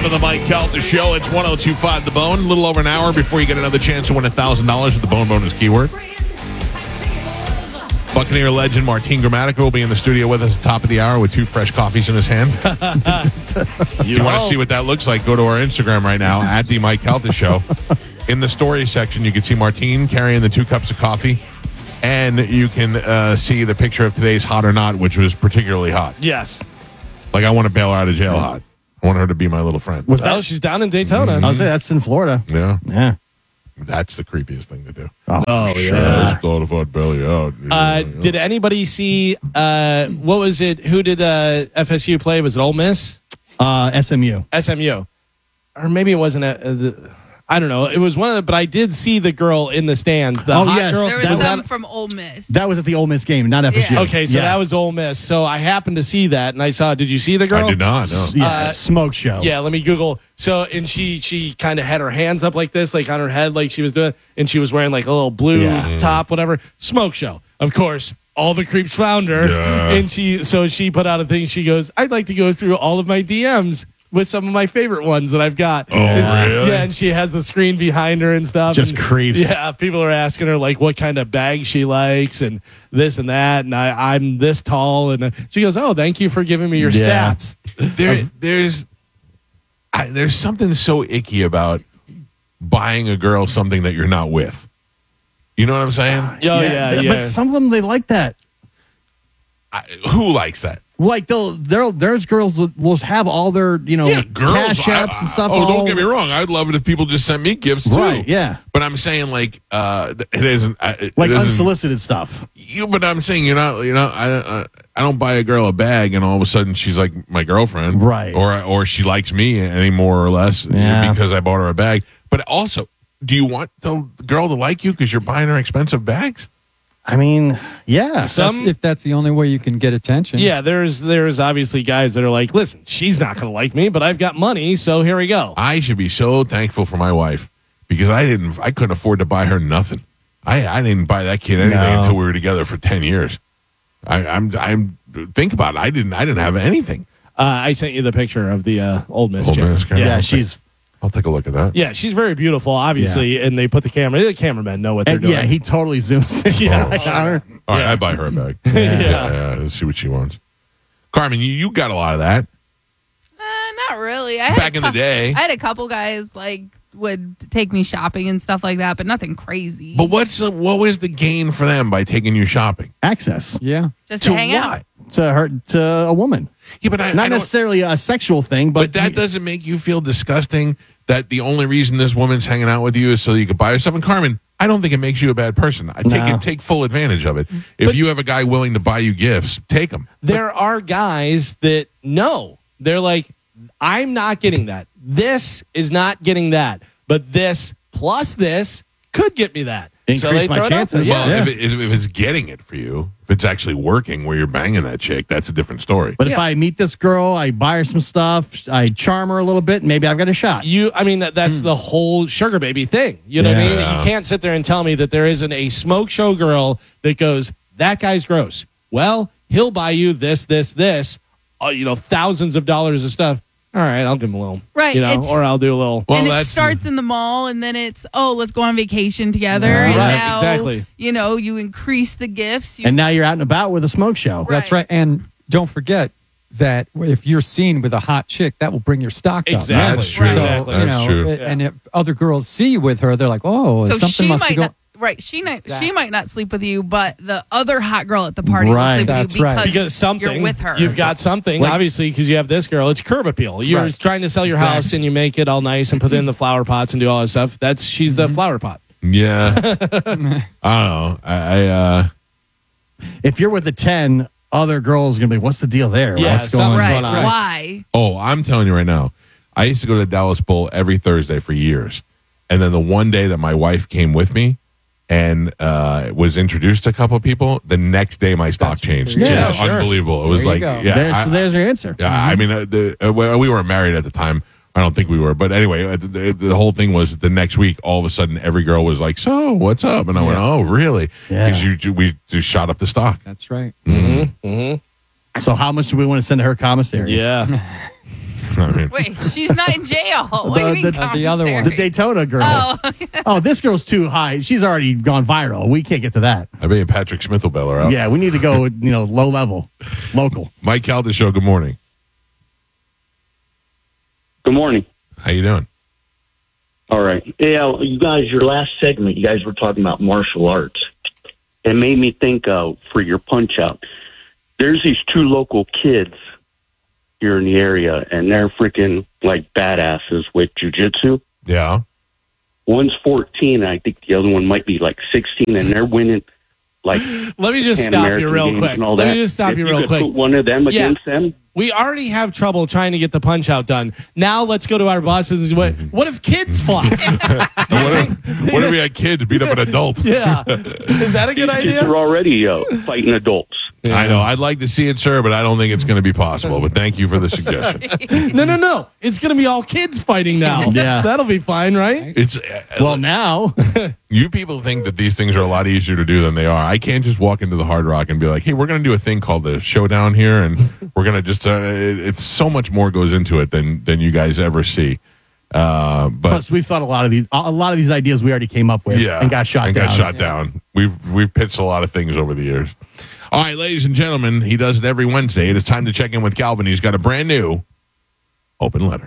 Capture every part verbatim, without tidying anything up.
to the Mike Calta Show. It's one oh two point five The Bone. A little over an hour before you get another chance to win one thousand dollars with the Bone Bonus keyword. Buccaneer legend Martin Gramatica will be in the studio with us at the top of the hour with two fresh coffees in his hand. If you want to see what that looks like, go to our Instagram right now, at the Mike Calta Show. In the story section, you can see Martin carrying the two cups of coffee, and you can uh, see the picture of today's Hot or Not, which was particularly hot. Yes. Like, I want to bail her out of jail hot. I want her to be my little friend. Was well, that? She's down in Daytona. Mm-hmm. I was say that's in Florida. Yeah. Yeah. That's the creepiest thing to do. Oh, oh sure. yeah. I just thought of hot belly out. Uh, did anybody see, uh, what was it? Who did uh, F S U play? Was it Ole Miss? Uh, S M U. S M U. Or maybe it wasn't a, a, the, I don't know. It was one of the, but I did see the girl in the stands. The Oh, hot yes. girl. There was That- some that- from Ole Miss. That was at the Ole Miss game, not F S U. Yeah. Okay, so Yeah. that was Ole Miss. So I happened to see that, and I saw. Did you see the girl? I did not, no. Yeah, Uh, smoke show. Yeah, let me Google. So, and she she kind of had her hands up like this, like on her head, like she was doing, and she was wearing like a little blue Yeah. top, whatever. Smoke show, of course. All the creeps found her, Yeah. and she so she put out a thing. She goes, "I'd like to go through all of my D Ms with some of my favorite ones that I've got." Oh, And- really? Yeah, and she has the screen behind her and stuff. Just and, creeps. Yeah, people are asking her like what kind of bag she likes and this and that, and I, I'm this tall, and uh, she goes, "Oh, thank you for giving me your Yeah. stats." There, there's, I, there's something so icky about buying a girl something that you're not with. You know what I'm saying? Oh yeah, yeah. But some of them, they like that. I, who likes that? Like, they'll, they'll, there's girls that will have all their, you know, Yeah, girls. cash I- apps and stuff. Oh, all, don't get me wrong. I'd love it if people just sent me gifts too. Right, yeah. But I'm saying like uh, it isn't uh, it Like isn't- unsolicited stuff. You, but I'm saying you're not. You know, I uh, I don't buy a girl a bag and all of a sudden she's like my girlfriend, Right. Or or she likes me any more or less Yeah. because I bought her a bag. But also, do you want the girl to like you because you're buying her expensive bags? I mean, yeah. Some- That's if that's the only way you can get attention. Yeah, there's there's obviously guys that are like, listen, she's not going to like me, but I've got money, so here we go. I should be so thankful for my wife because I didn't. I couldn't afford to buy her nothing. I I didn't buy that kid anything No. until we were together for ten years. I, I'm I'm think about it. I didn't I didn't have anything. Uh, I sent you the picture of the uh, Old Miss Old chick. Miss, okay. Yeah, I'll she's. take, I'll take a look at that. Yeah, she's very beautiful, obviously, and they put the camera. The cameramen know what they're And, doing. yeah, he totally zooms in. Yeah. right on her. All right, Yeah. I buy her a bag. Yeah. yeah, yeah, let's see what she wants. Carmen, you, you got a lot of that Uh, not really. I had back a in the cou- day. I had a couple guys like would take me shopping and stuff like that, but nothing crazy. But what's the, what was the gain for them by taking you shopping? Access Yeah. Just to, To hang what? out. to her to a woman. Yeah, but I, Not I don't- necessarily a sexual thing, But but, that you- doesn't make you feel disgusting that the only reason this woman's hanging out with you is so you could buy her stuff. And Carmen, I don't think it makes you a bad person. I take No. it, take full advantage of it. If But- you have a guy willing to buy you gifts, take them. There are guys that know. They're like, I'm not getting that. This is not getting that. But this plus this could get me that. Increase they my throw it out chances. there. Well, Yeah. if, it, if it's getting it for you, if it's actually working where you're banging that chick, that's a different story. But if Yeah. I meet this girl, I buy her some stuff, I charm her a little bit, maybe I've got a shot. You, I mean, that- that's the whole sugar baby thing. You know what I mean? Yeah. You can't sit there and tell me that there isn't a smoke show girl that goes, that guy's gross. Well, he'll buy you this, this, this, uh, you know, thousands of dollars of stuff. All right, I'll give him a little. Right, You know, it's- or I'll do a little. Well, and it that's- starts in the mall, and then it's, oh, let's go on vacation together. Right, and right, now, exactly. you know, you increase the gifts. You, And now you're out and about with a smoke show. Right. That's right. And don't forget that if you're seen with a hot chick, that will bring your stock up. Exactly. That's true. Right. So, Exactly. you That's know, true. it- and if other girls see you with her, they're like, oh, so something she must be might going. not, right? She might, she Exactly. might not sleep with you, but the other hot girl at the party will Right. sleep That's with you right. because, Because something you're with her. You've got something, Like- obviously, because you have this girl. It's curb appeal. You're Right. trying to sell your house and you make it all nice and put it in the flower pots and do all that stuff. That's she's a flower pot. Yeah. I don't know. I, I uh, If you're with a ten, other girls are going to be, what's the deal there? Yeah, What's going something's on? right? going on. Why? oh, I'm telling you right now. I used to go to the Dallas Bowl every Thursday for years. And then the one day that my wife came with me and uh, was introduced to a couple of people, the next day my stock changed. Yeah, It was sure. unbelievable. It was There you like, go. yeah, There's, I- there's your answer. Yeah, I mean, uh, the, uh, well, we weren't married at the time. I don't think we were. But anyway, uh, the, the whole thing was the next week, all of a sudden, every girl was like, so, what's up? And I went, oh, really? Yeah. Because you, we just shot up the stock. That's right. Mm-hmm. So how much do we want to send to her commissary? Yeah. I mean, Wait, she's not in jail. What do you The- mean the- Uh, the other one. The commissary? Daytona girl. Oh, Oh, this girl's too high. She's already gone viral. We can't get to that. I bet Patrick Smith will bail her out. Yeah, we need to go, you know, low level, local. Mike Calda Show, good morning. Good morning. How you doing? All right. Yeah, you guys, your last segment, you guys were talking about martial arts. It made me think uh, for your punch out. There's these two local kids here in the area, and they're freaking like badasses with jujitsu. Yeah. One's fourteen, and I think the other one might be like sixteen, and they're winning like Let me just Pan stop American you real games quick. and all Let that. me just stop If you you real could quick. Put one of them Yeah. against them. We already have trouble trying to get the punch out done. Now let's go to our bosses. What, what if kids fly? What if, what if we had kids beat up an adult? Yeah. Is that a good idea? They're already uh, fighting adults. I know. I'd like to see it, sir, but I don't think it's going to be possible. But thank you for the suggestion. No, no, no. It's going to be all kids fighting now. Yeah. That'll be fine, right? It's uh, Well, now. you people think that these things are a lot easier to do than they are. I can't just walk into the Hard Rock and be like, "Hey, we're going to do a thing called the Showdown here, and we're going to just." Uh, it, it's so much more goes into it than than you guys ever see. Uh, but Plus, we've thought a lot of these, a lot of these ideas we already came up with yeah, and got shot and down. got shot down. We've we've pitched a lot of things over the years. All right, ladies and gentlemen, he does it every Wednesday. It is time to check in with Calvin. He's got a brand new open letter.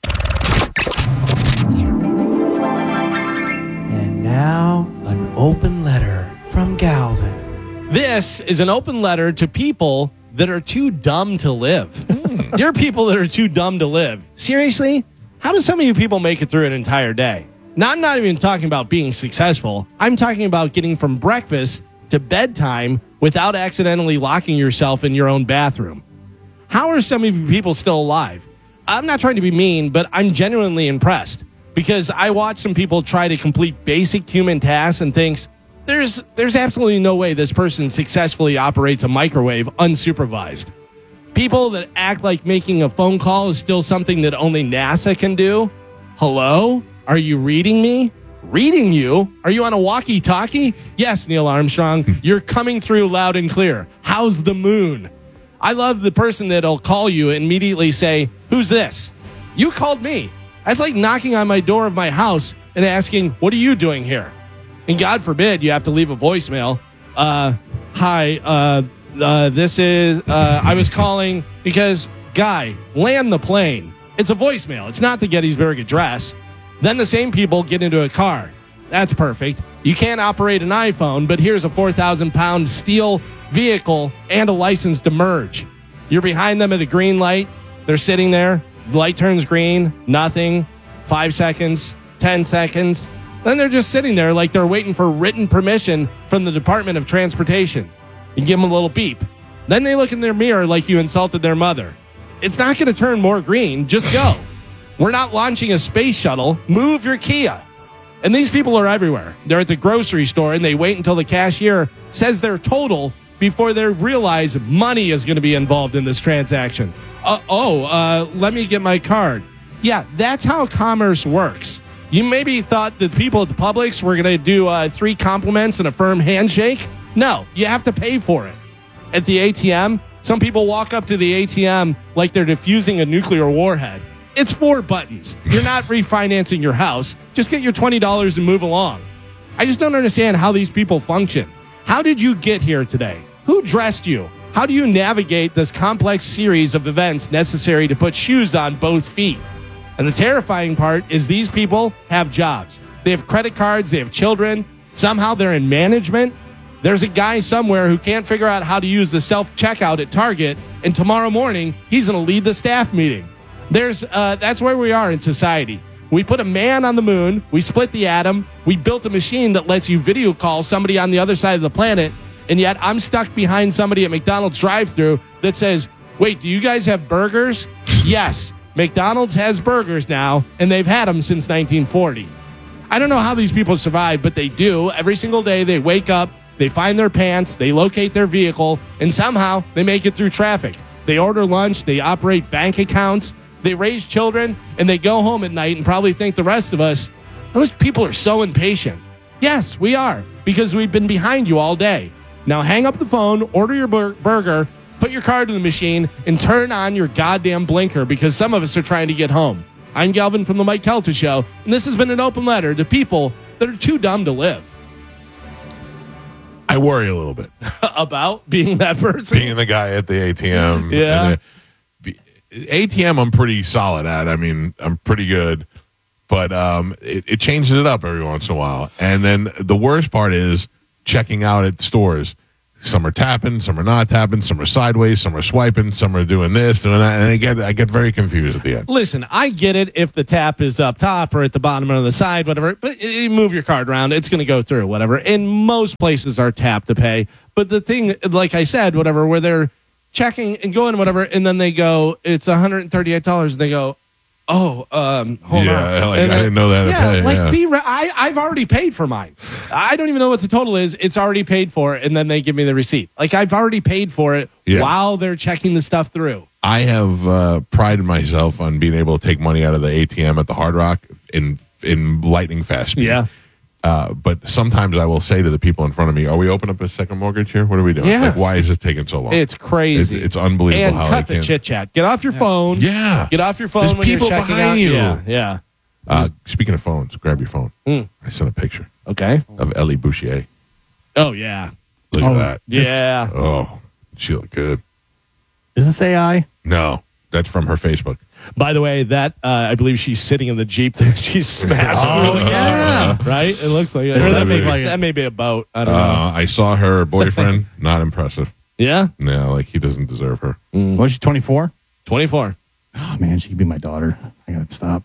And now, an open letter from Galvin. This is an open letter to people that are too dumb to live. Dear people that are too dumb to live, seriously, how do some of you people make it through an entire day? Now, I'm not even talking about being successful. I'm talking about getting from breakfast to bedtime without accidentally locking yourself in your own bathroom. How are some of you people still alive? I'm not trying to be mean, but I'm genuinely impressed because I watch some people try to complete basic human tasks and thinks there's there's absolutely no way this person successfully operates a microwave unsupervised. People that act like making a phone call is still something that only NASA can do. Hello? Are you reading me? Reading you? Are you on a walkie-talkie? Yes, Neil Armstrong. You're coming through loud and clear. How's the moon? I love the person that'll call you and immediately say, who's this? You called me. That's like knocking on my door of my house and asking, what are you doing here? And God forbid you have to leave a voicemail. Uh, hi, uh, uh, this is, uh, I was calling because, guy, land the plane. It's a voicemail. It's not the Gettysburg Address. Then the same people get into a car. That's perfect. You can't operate an iPhone, but here's a four thousand pound steel vehicle and a license to merge. You're behind them at a green light. They're sitting there. The light turns green. Nothing. Five seconds. Ten seconds. Then they're just sitting there like they're waiting for written permission from the Department of Transportation. You give them a little beep. Then they look in their mirror like you insulted their mother. It's not going to turn more green. Just go. We're not launching a space shuttle. Move your Kia. And these people are everywhere. They're at the grocery store and they wait until the cashier says their total before they realize money is going to be involved in this transaction. Uh, oh, uh, let me get my card. Yeah, that's how commerce works. You maybe thought that people at the Publix were going to do uh, three compliments and a firm handshake. No, you have to pay for it. At the A T M, some people walk up to the A T M like they're defusing a nuclear warhead. It's four buttons. You're not refinancing your house. Just get your twenty dollars and move along. I just don't understand how these people function. How did you get here today? Who dressed you? How do you navigate this complex series of events necessary to put shoes on both feet? And the terrifying part is these people have jobs. They have credit cards. They have children. Somehow they're in management. There's a guy somewhere who can't figure out how to use the self-checkout at Target, and tomorrow morning he's going to lead the staff meeting. There's uh, that's where we are in society. We put a man on the moon. We split the atom. We built a machine that lets you video call somebody on the other side of the planet, and yet I'm stuck behind somebody at McDonald's drive-thru that says, wait, do you guys have burgers? Yes, McDonald's has burgers now, and they've had them since nineteen forty. I don't know how these people survive, but they do. Every single day they wake up, they find their pants, they locate their vehicle, and somehow they make it through traffic. They order lunch, they operate bank accounts, they raise children, and they go home at night and probably think the rest of us, those people are so impatient. Yes, we are, because we've been behind you all day. Now hang up the phone, order your bur- burger, put your card in the machine and turn on your goddamn blinker because some of us are trying to get home. I'm Galvin from the Mike Calta Show, and this has been an open letter to people that are too dumb to live. I worry a little bit. About being that person. Being the guy at the A T M. Yeah. And the, the A T M I'm pretty solid at. I mean, I'm pretty good. But um, it, it changes it up every once in a while. And then the worst part is checking out at stores. Some are tapping, some are not tapping, some are sideways, some are swiping, some are doing this, doing that, and I get I get very confused at the end. Listen, I get it if the tap is up top or at the bottom or on the side, whatever, but you move your card around, it's going to go through, whatever. And most places are tap to pay. But the thing, like I said, whatever, where they're checking and going, whatever, and then they go, it's one hundred thirty-eight dollars, and they go, oh, um, hold yeah, on. like And I then- didn't know that. Yeah, Pay, like yeah. be. Re- I I've already paid for mine. I don't even know what the total is. It's already paid for, and then they give me the receipt. Like I've already paid for it Yeah. while they're checking the stuff through. I have uh, prided myself on being able to take money out of the A T M at the Hard Rock in in lightning fast speed. Yeah. Uh, but sometimes I will say to the people in front of me, "Are we opening up a second mortgage here? What are we doing? Yes. Like, why is this taking so long?" It's crazy. It's, it's unbelievable and how cut they the can. chit chat. Get off your phone. Yeah. Get off your phone There's when people you're checking behind out. you. Yeah, yeah. Uh, speaking of phones, grab your phone. Mm. I sent a picture Okay. of Ellie Bouchier. Oh yeah. Look Oh, at that. Yeah. Oh, she looked good. Is this A I? No, that's from her Facebook. By the way, that uh, I believe she's sitting in the Jeep that she's smashed. Oh, through. yeah. Right. It looks like it. Well, Or that, that may, may- that may be a boat. I don't know. Uh, I saw her boyfriend. Not impressive. Yeah. No, like he doesn't deserve her. Was she twenty-four? twenty-four. Oh, man, she could be my daughter. I got to stop.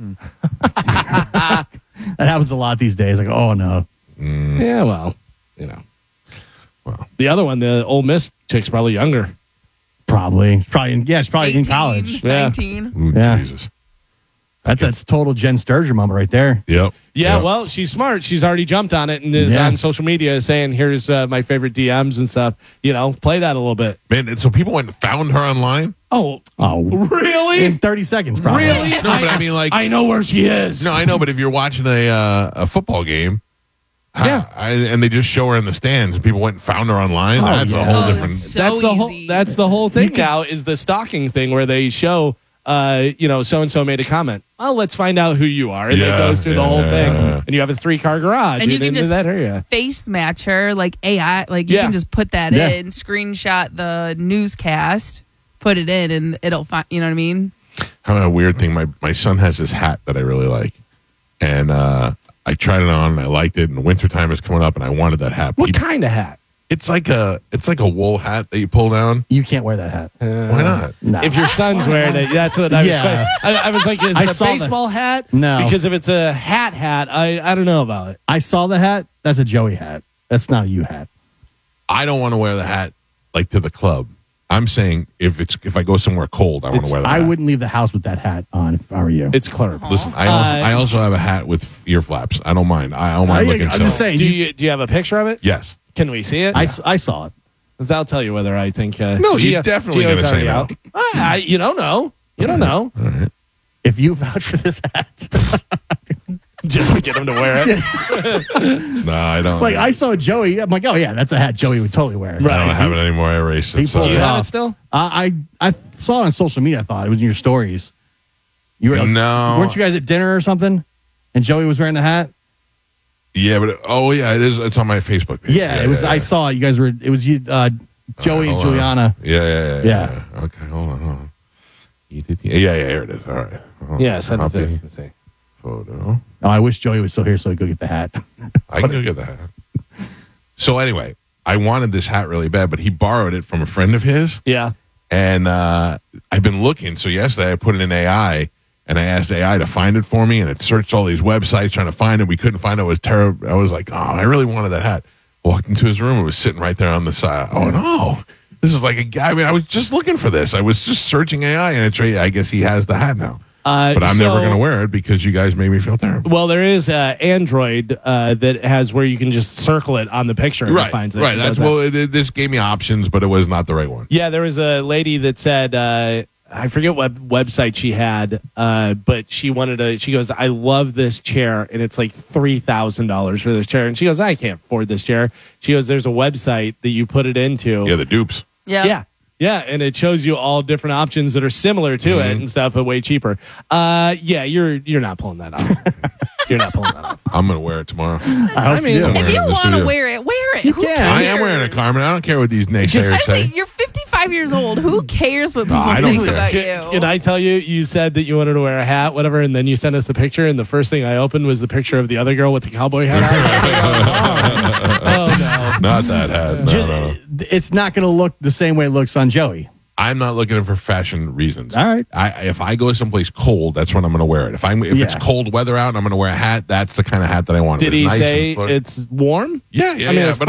That happens a lot these days. Like, oh, no. Yeah. Well, you know. Wow. The other one, the Ole Miss chick's probably younger. Probably. Probably in, yeah, she's probably in eighteen, college. Yeah. nineteen. Ooh, Yeah. Jesus. That's that's total Jen Sturger moment right there. Yep. Yeah, Yep. well, she's smart. She's already jumped on it and is Yeah. on social media saying, "Here's uh, my favorite D Ms and stuff." You know, play that a little bit. Man, and so people went and found her online. Oh, Oh, really? in thirty seconds, probably. Really? No, but I mean, like, I know where she is. no, I know, but if you're watching a uh, a football game, Yeah. I, and they just show her in the stands, and people went and found her online. Oh, that's yeah. a whole Oh, different. it's so that's the whole. easy. That's the whole thing now. Is the stalking thing where they show, uh, you know, so and so made a comment. Well, let's find out who you are, and Yeah, it goes through the whole yeah. thing. And you have a three car garage, And you in- can in just- that area. Face match her like A I. Like you Yeah. can just put that Yeah. in, screenshot the newscast, put it in, and it'll find. You know what I mean? How a weird thing. My my son has this hat that I really like, and uh, I tried it on and I liked it. And the wintertime is coming up, and I wanted that hat. What He- kind of hat? It's like a it's like a wool hat that you pull down. You can't wear that hat. Why not? No. If your son's wearing it, that's what I was. Yeah. I, I was like, is I it a saw the- baseball hat? No. because if it's a hat, hat, I I don't know about it. I saw the hat. That's a Joey hat. That's not a you hat. I don't want to wear the hat like to the club. I'm saying if it's if I go somewhere cold, I want It's- to wear the I hat. wouldn't leave the house with that hat on if I were you. It's clerk. Listen, I also, Uh, I also have a hat with ear flaps. I don't mind. I don't mind I- looking. I'm so. just saying. Do you- you do you have a picture of it? Yes. Can we see it? I, s- I saw it. 'Cause I'll tell you whether I think. Uh, No, you're Gio- definitely Gio's gonna say already no. out. Ah, you don't know. You don't know. All right. If you vouch for this hat, Just to get him to wear it. No, I don't. like I saw Joey, I'm like, oh yeah, that's a hat Joey would totally wear. I don't have it anymore. I erased it. People- Do Sorry. you Yeah. have it still? I, I I saw it on social media. I thought it was in your stories. You were No. weren't you guys at dinner or something? And Joey was wearing the hat. Yeah, but oh yeah, it is. It's on my Facebook page. Yeah, it was. yeah, I yeah. saw it. You guys were. It was you, uh, Joey and Hold on. Juliana. Yeah, yeah, yeah, Yeah. yeah. Okay, hold on, hold on. You did- Yeah, yeah, here it is. All right. Hold on. Yeah, send it to. Copy Let's see. photo. Oh, I wish Joey was still here so he could get the hat. I can go get the hat. So anyway, I wanted this hat really bad, but he borrowed it from a friend of his, Yeah. and uh, I've been looking. So yesterday I put it in A I, and I asked A I to find it for me, and it searched all these websites trying to find it. We couldn't find it. It was terrible. I was like, oh, I really wanted that hat. Walked into his room. It was sitting right there on the side. Oh no, this is like a guy. I mean, I was just looking for this. I was just searching A I, and it's right. I guess he has the hat now. Uh, But I'm so- never going to wear it because you guys made me feel terrible. Well, there is uh, Android uh, that has where you can just circle it on the picture and it Right, finds it. right. It That's does that. well. It, it- this gave me options, but it was not the right one. Yeah, there was a lady that said, uh, I forget what website she had, uh, but she wanted to, she goes, I love this chair, and it's like three thousand dollars for this chair. And she goes, I can't afford this chair. She goes, there's a website that you put it into. Yeah, the dupes. Yeah. Yeah. Yeah, and it shows you all different options that are similar to Mm-hmm. it and stuff, but way cheaper. Uh, yeah, you're you're not pulling that off. You're not pulling that off. I'm going to wear it tomorrow. I mean, I'm If wearing it you in the want to studio. wear it, wear it. You Who can. I cares? am wearing it, Carmen. I don't care what these naysayers I say. say, you're fifty-five years old. Who cares what people I don't think care. about Can, you? can I tell you, you said that you wanted to wear a hat, whatever, and then you sent us the picture, and the first thing I opened was the picture of the other girl with the cowboy hat on. Oh, no. Not that hat. No, Just- no. It's not going to look the same way it looks on Joey. I'm not looking at it for fashion reasons. All right. I, if I go someplace cold, that's when I'm going to wear it. If I'm if it's Yeah. cold weather out and I'm going to wear a hat, that's the kind of hat that I want. Did It's he nice and say fun. it's warm? Yeah, yeah, I mean, yeah. it's But